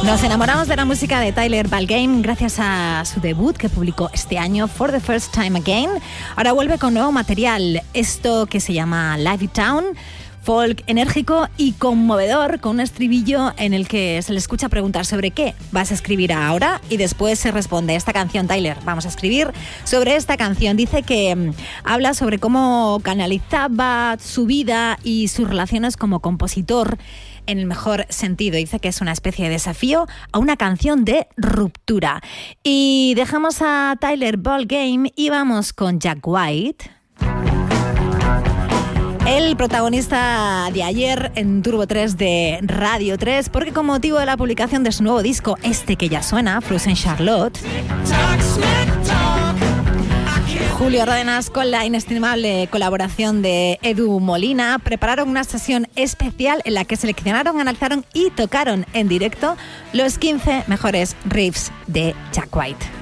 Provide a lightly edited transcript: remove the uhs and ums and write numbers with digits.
Nos enamoramos de la música de Tyler Balgame gracias a su debut que publicó este año, For the First Time Again. Ahora vuelve con nuevo material, esto que se llama Live It Town, folk enérgico y conmovedor, con un estribillo en el que se le escucha preguntar sobre qué vas a escribir ahora y después se responde: esta canción, Tyler, vamos a escribir sobre esta canción. Dice que habla sobre cómo canalizaba su vida y sus relaciones como compositor en el mejor sentido. Dice que es una especie de desafío a una canción de ruptura. Y dejamos a Tyler Balgame y vamos con Jack White, el protagonista de ayer en Turbo 3 de Radio 3, porque con motivo de la publicación de su nuevo disco, este que ya suena, Frozen Charlotte, Julio Ródenas, con la inestimable colaboración de Edu Molina, prepararon una sesión especial en la que seleccionaron, analizaron y tocaron en directo los 15 mejores riffs de Jack White.